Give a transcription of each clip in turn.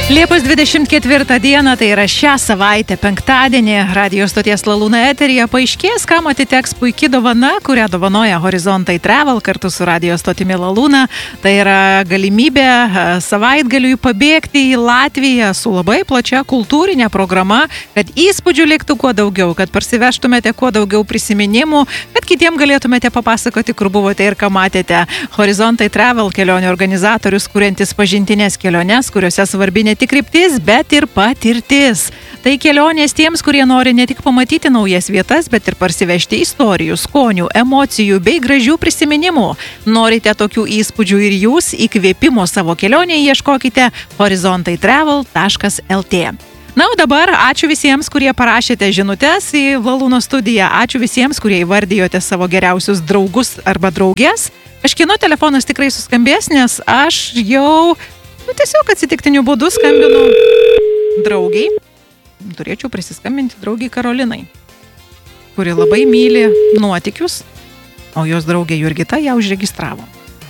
Liepos 24 dieną, tai yra šią savaitę, penktadienį, radio stoties Lalūna eteryje paaiškės, kam atiteks puikia dovana, kurią dovanoja Horizontai Travel kartu su radio stotimi Lalūna. Tai yra galimybė savaitgaliui pabėgti į Latviją su labai plačia kultūrinė programa, kad įspūdžių liktų kuo daugiau, kad parsivežtumėte kuo daugiau prisiminimų, kad kitiem galėtumėte papasakoti, kur buvote ir ką matėte. Horizontai Travel kelionių organizatorius, kuriantis pažintinės keliones, kuriuose svarbi ne tik kryptis, bet ir patirtis. Tai kelionės tiems, kurie nori ne tik pamatyti naujas vietas, bet ir parsivežti istorijų, skonių, emocijų bei gražių prisiminimų. Norite tokių įspūdžių ir jūs, įkvėpimo savo kelionėje ieškokite horizontaitravel.lt. Na, o dabar ačiū visiems, kurie parašėte žinutes į Lalūno studiją. Ačiū visiems, kurie įvardijote savo geriausius draugus arba draugės. Kažkieno telefonas tikrai suskambės, nes aš jau tiesiog atsitiktiniu būdu skambinu draugiai. Turėčiau prisiskambinti draugiai Karolinai, kuri labai myli nuotykius, o jos draugė Jurgita ją užregistravo.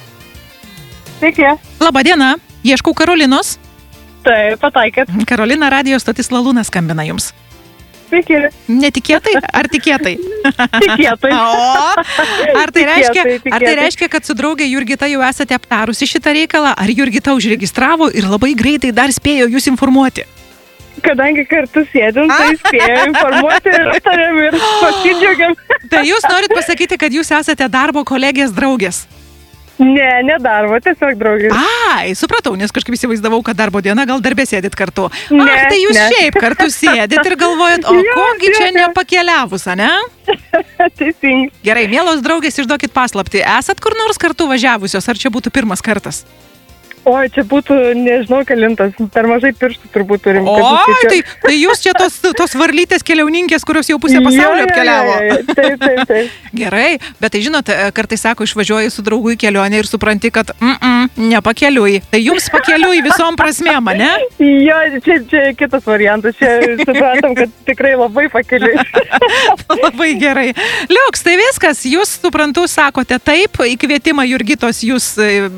Sveiki. Labadiena, ieškau Karolinos. Taip, pataikėt. Karolina, radio stotis Lalūna skambina jums. Sveiki. Netikėtai ar tikėtai? Tikėtai. Ar tai reiškia, kad su draugė Jurgita jau esate aptarusi šitą reikalą, ar Jurgita užregistravo ir labai greitai dar spėjo jūs informuoti? Kadangi kartu sėdėm, tai spėjo informuoti ir aptarėm ir pasidžiaugiam. Tai jūs norit pasakyti, kad jūs esate darbo kolegės draugės? Ne darbo, tiesiog draugės. Ai, supratau, nes kažkaip įsivaizdavau, kad darbo diena gal darbė sėdit kartu. Tai jūs šiaip kartu sėdit ir galvojat, o kogi čia nepakeliavus, ne? Teisingai. Gerai, mielos draugės, išduokit paslaptį. Esat kur nors kartu važiavusios, ar čia būtų pirmas kartas? Oi, čia būtų, nežinau, kelintas, per mažai pirštų turbūt turim. Oi, tai jūs čia tos varlytės keliauninkės, kurios jau pusę pasaulio apkeliavo. Taip. Gerai, bet tai žinot, kartais sako, išvažiuoji su draugu į kelionę ir supranti, kad nepakeliui. Tai jums pakeliui visom prasmėm, ne? Jo, čia kitas variantas, čia suprantam, kad tikrai labai pakeliui. Labai gerai. Liuks, tai viskas, jūs, suprantu, sakote taip, į kvietimą Jurgitos jūs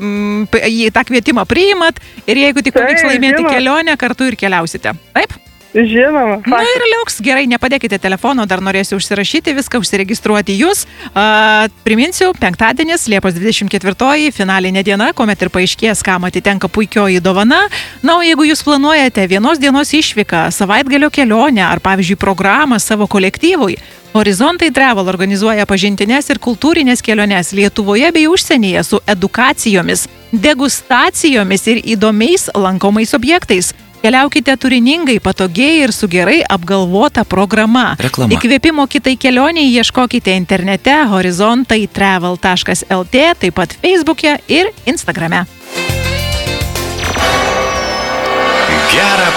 į tą kvietimą priimat ir jeigu tik pavyks laimėti kelionę, kartu ir keliausite. Taip? Žinoma. Na ir liuks, gerai, nepadėkite telefono, dar norėsiu užsirašyti viską, užsiregistruoti jūs. Priminsiu, penktadienis, Liepos 24, finalinė diena, kuomet ir paaiškės, kam atitenka puikioji dovana. Na, o jeigu jūs planuojate vienos dienos išvyką, savaitgalio kelionę ar, pavyzdžiui, programą savo kolektyvui, Horizontai Travel organizuoja pažintinės ir kultūrinės keliones Lietuvoje bei užsienyje su edukacijomis, degustacijomis ir įdomiais lankomais objektais. Keliaukite turiningai, patogiai ir su gerai apgalvota programa. Reklama. Įkvėpimo kitai kelioniai ieškokite internete horizontaitravel.lt, taip pat Facebook'e ir Instagram'e. Gerą